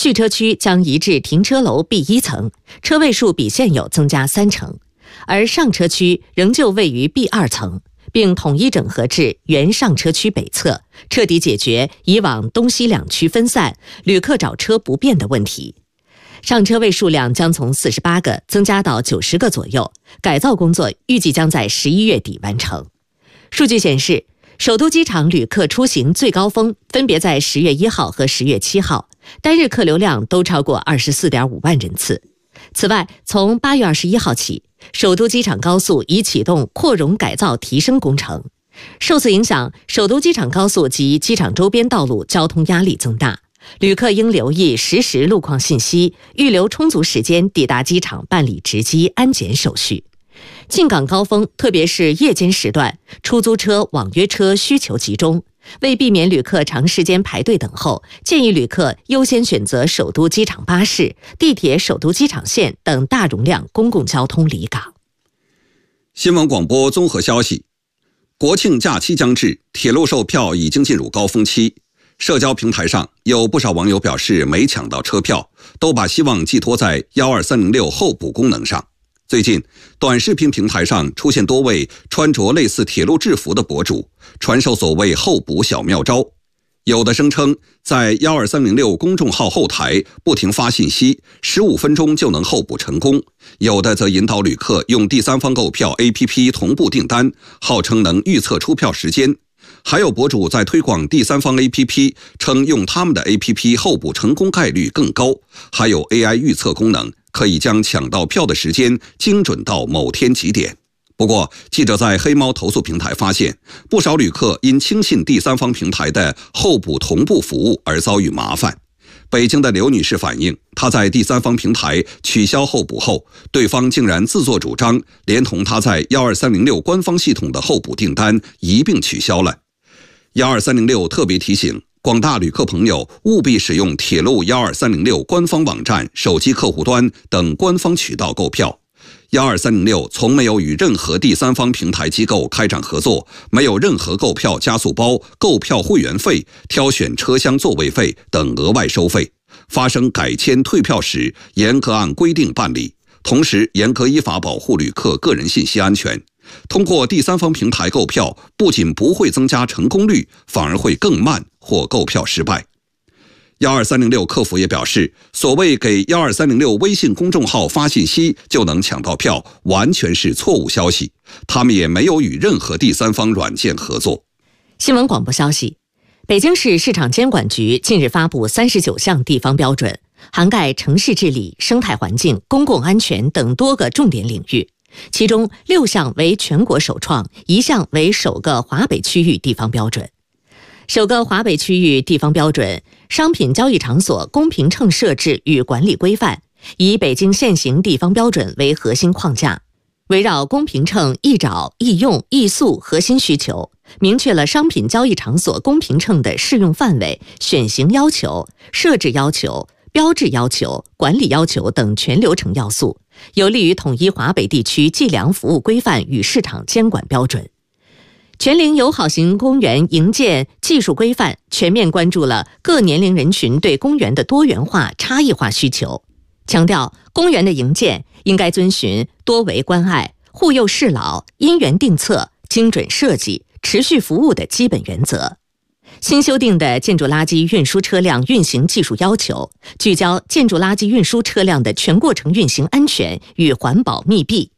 续车区将移至停车楼 B1 层，车位数比现有增加3成，而上车区仍旧位于 B2 层，并统一整合至原上车区北侧，彻底解决以往东西两区分散、旅客找车不便的问题。上车位数量将从48个增加到90个左右，改造工作预计将在11月底完成。数据显示，首都机场旅客出行最高峰分别在10月1号和10月7号，单日客流量都超过24.5万人次。此外，从8月21号起，首都机场高速已启动扩容改造提升工程。受此影响，首都机场高速及机场周边道路交通压力增大，旅客应留意实时路况信息，预留充足时间抵达机场办理值机安检手续。进港高峰，特别是夜间时段，出租车、网约车需求集中。为避免旅客长时间排队等候，建议旅客优先选择首都机场巴士、地铁首都机场线等大容量公共交通离港。 新闻广播综合消息：国庆假期将至，铁路售票已经进入高峰期。社交平台上有不少网友表示没抢到车票，都把希望寄托在12306候补功能上。最近，短视频平台上出现多位穿着类似铁路制服的博主，传授所谓候补小妙招。有的声称在12306公众号后台不停发信息，15分钟就能候补成功；有的则引导旅客用第三方购票 APP 同步订单，号称能预测出票时间。还有博主在推广第三方 APP， 称用他们的 APP 候补成功概率更高，还有 AI 预测功能，可以将抢到票的时间精准到某天几点。不过，记者在黑猫投诉平台发现，不少旅客因轻信第三方平台的候补同步服务而遭遇麻烦。北京的刘女士反映，她在第三方平台取消候补后，对方竟然自作主张，连同她在12306官方系统的候补订单一并取消了。12306特别提醒广大旅客朋友，务必使用铁路12306官方网站、手机客户端等官方渠道购票。12306从没有与任何第三方平台机构开展合作，没有任何购票加速包、购票会员费、挑选车厢座位费等额外收费。发生改签退票时，严格按规定办理，同时严格依法保护旅客个人信息安全。通过第三方平台购票，不仅不会增加成功率，反而会更慢或购票失败。12306客服也表示，所谓给12306微信公众号发信息就能抢到票，完全是错误消息。他们也没有与任何第三方软件合作。 新闻广播消息，北京市市场监管局近日发布39项地方标准，涵盖城市治理、生态环境、公共安全等多个重点领域。其中6项为全国首创，1项为首个华北区域地方标准。首个华北区域地方标准商品交易场所公平秤设置与管理规范，以北京现行地方标准为核心框架，围绕公平秤易找、易用、易诉核心需求，明确了商品交易场所公平秤的适用范围、选型要求、设置要求、标志要求、管理要求等全流程要素，有利于统一华北地区计量服务规范与市场监管标准。全龄友好型公园营建技术规范全面关注了各年龄人群对公园的多元化、差异化需求，强调公园的营建应该遵循多维关爱、护幼适老、因缘定策、精准设计、持续服务的基本原则。新修订的建筑垃圾运输车辆运行技术要求，聚焦建筑垃圾运输车辆的全过程运行安全与环保密闭，